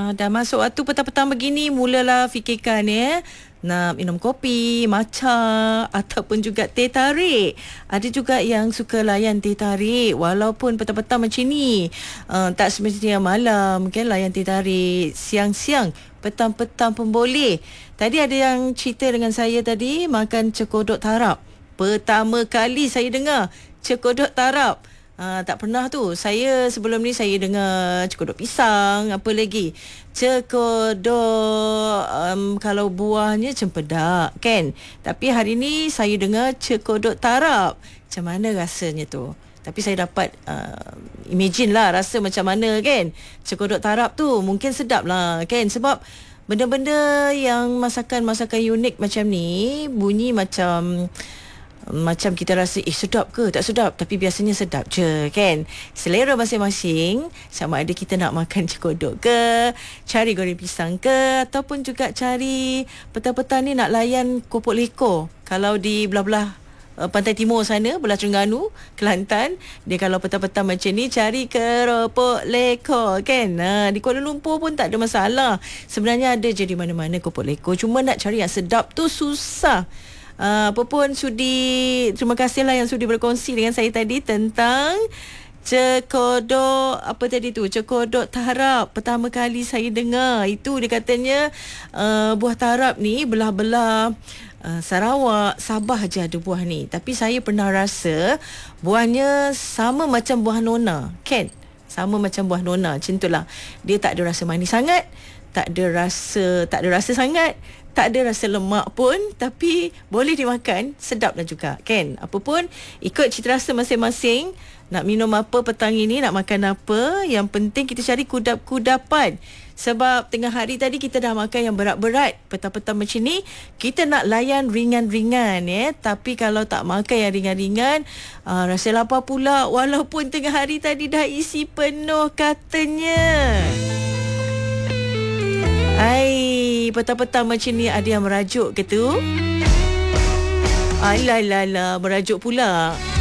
Dah masuk waktu petang-petang begini, mulalah fikirkan nak minum kopi, matcha ataupun juga teh tarik. Ada juga yang suka layan teh tarik walaupun petang-petang macam ni. Tak semestinya malam kan, layan teh tarik siang-siang, petang-petang pun boleh. Tadi ada yang cerita dengan saya tadi makan cekodok tarap. Pertama kali saya dengar cekodok tarap. Tak pernah tu. Saya sebelum ni saya dengar cekodok pisang, apa lagi? Cekodok kalau buahnya cempedak kan. Tapi hari ni saya dengar cekodok tarap. Macam mana rasanya tu? Tapi saya dapat imagine lah rasa macam mana kan. Cekodok tarap tu mungkin sedap lah kan. Sebab benda-benda yang masakan-masakan unik macam ni bunyi macam kita rasa sedap ke tak sedap, tapi biasanya sedap je kan. Selera masing-masing, sama ada kita nak makan cekodok ke, cari goreng pisang ke, ataupun juga cari petang-petang ni nak layan kopok leko. Kalau di belah-belah pantai timur sana, belah Terengganu, Kelantan, dia kalau petang-petang macam ni cari keropok leko kan. Di Kuala Lumpur pun tak ada masalah. Sebenarnya ada je di mana-mana kopok leko, cuma nak cari yang sedap tu susah. Apa pun terima kasihlah yang sudi berkongsi dengan saya tadi tentang cekodok cekodok tarap. Pertama kali saya dengar itu, dia katanya buah tarap ni belah-belah Sarawak, Sabah je ada buah ni. Tapi saya pernah rasa buahnya sama macam buah nona kan, sama macam buah nona macam itulah. Dia tak ada rasa manis sangat, tak ada rasa sangat, tak ada rasa lemak pun, tapi boleh dimakan, sedaplah juga kan. Apa pun ikut cita rasa masing-masing. Nak minum apa petang ini, nak makan apa, yang penting kita cari kudap-kudapan. Sebab tengah hari tadi kita dah makan yang berat-berat. Petang-petang macam ni kita nak layan ringan-ringan Tapi kalau tak makan yang ringan-ringan, rasa lapar pula walaupun tengah hari tadi dah isi penuh katanya. Petang-petang macam ni ada yang merajuk ke tu? Alah, merajuk pula.